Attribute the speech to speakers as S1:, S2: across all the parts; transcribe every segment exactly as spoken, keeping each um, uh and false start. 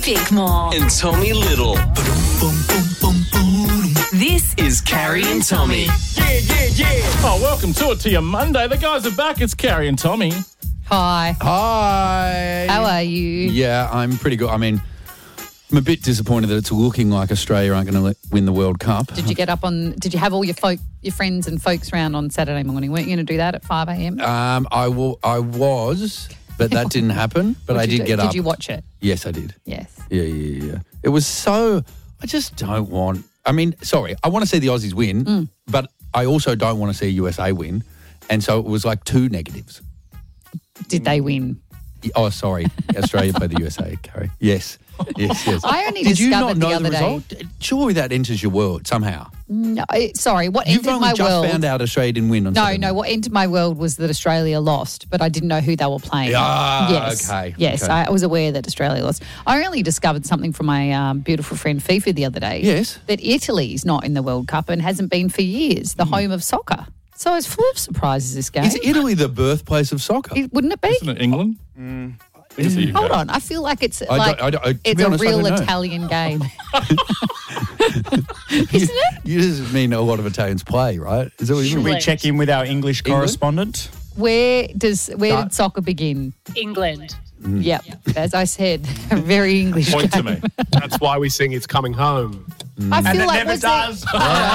S1: Bickmore.
S2: And Tommy Little. This is Carrie and Tommy.
S3: Yeah, yeah, yeah. Oh, welcome to it to your Monday. The guys are back. It's Carrie and Tommy.
S4: Hi.
S5: Hi.
S4: How are you?
S5: Yeah, I'm pretty good. I mean, I'm a bit disappointed that it's looking like Australia aren't going to win the World Cup.
S4: Did you get up on, did you have all your folk, your friends and folks round on Saturday morning? Weren't you going to do that at five a.m?
S5: Um, I, will, I was, but that didn't happen. But I did
S4: do?
S5: get up.
S4: Did you watch it?
S5: Yes, I did.
S4: Yes.
S5: Yeah, yeah, yeah. It was so, I just don't want, I mean, sorry, I want to see the Aussies win,
S4: Mm.
S5: but I also don't want to see U S A win. And so it was like two negatives.
S4: Did they win?
S5: Oh, sorry. Australia played the U S A, Carrie. Yes. Yes, yes.
S4: I only
S5: Did you
S4: discovered
S5: not know
S4: the other
S5: the result?
S4: day.
S5: Surely that enters your world somehow.
S4: No, sorry, what
S5: You've
S4: entered
S5: only
S4: my
S5: just
S4: world?
S5: found out Australia didn't win on
S4: No,
S5: Saturday.
S4: no, what entered my world was that Australia lost, but I didn't know who they were playing.
S5: Ah,
S4: yes.
S5: okay,
S4: Yes,
S5: okay.
S4: I was aware that Australia lost. I only discovered something from my um, beautiful friend Fifi the other day.
S5: Yes.
S4: That Italy's not in the World Cup and hasn't been for years, the home of soccer. So I was full of surprises this game.
S5: Is Italy the birthplace of soccer?
S4: It- wouldn't it be?
S3: Isn't it England? Mm. There you
S4: Hold
S3: go.
S4: on, I feel like it's
S5: I
S4: like
S5: don't- I don't- I- to
S4: it's
S5: be
S4: a
S5: honest, I
S4: real
S5: don't know.
S4: Italian game. Isn't it?
S5: You just mean a lot of Italians play, right? Is that what you
S6: Should
S5: mean?
S6: we check in with our English correspondent?
S4: Where does where
S5: Start.
S4: did soccer begin?
S1: England.
S4: Yep, as I said, a very English
S3: Point to
S4: game.
S3: me.
S7: That's why we sing It's Coming Home.
S4: I feel
S6: And it
S4: like
S6: never
S4: was there-
S6: does.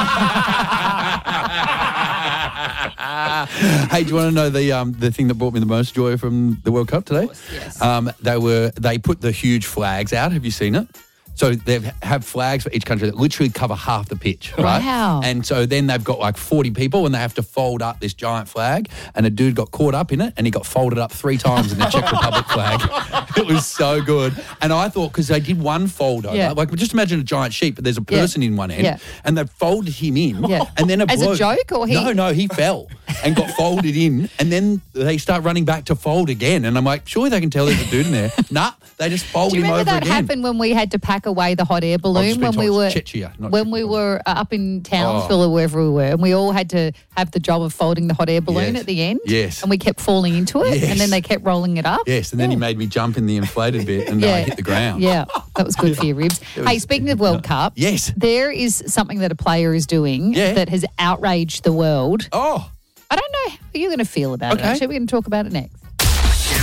S5: Hey, do you want to know the um, the thing that brought me the most joy from the World Cup today?
S4: yes.
S5: Um, they were they put the huge flags out. Have you seen it? So they have flags for each country that literally cover half the pitch, right?
S4: Wow.
S5: And so then they've got like forty people and they have to fold up this giant flag, and a dude got caught up in it and he got folded up three times in the Czech Republic flag. It was so good. And I thought, because they did one fold over,
S4: Yeah.
S5: like just imagine a giant sheep, but there's a person in one end,
S4: Yeah.
S5: and they folded him in,
S4: Yeah.
S5: and then a
S4: As a
S5: bloke-
S4: joke, or he-
S5: No, no, he fell and got folded in, and then they start running back to fold again. And I'm like, surely they can tell there's a dude in there. Nah, they just fold
S4: Do you
S5: him
S4: remember
S5: over
S4: that
S5: again.
S4: happened when we had to pack away the hot air balloon
S5: just
S4: when
S5: been
S4: we
S5: told
S4: were
S5: Czechia, not
S4: when
S5: Czech
S4: we
S5: Republic.
S4: were uh, up in Townsville or wherever we were, and we all had to have the job of folding the hot air balloon
S5: Yes.
S4: at the end.
S5: Yes.
S4: and we kept falling into it,
S5: Yes.
S4: and then they kept rolling it up.
S5: Yes, and then he made me jump in the inflated bit, and then I hit the ground.
S4: Yeah, that was good for your ribs. Hey, speaking of World Cup,
S5: Yes.
S4: there is something that a player is doing
S5: Yeah.
S4: that has outraged the world.
S5: Oh,
S4: I don't know how you're going to feel about it.
S5: Okay.
S4: Actually, we're going to talk about it next.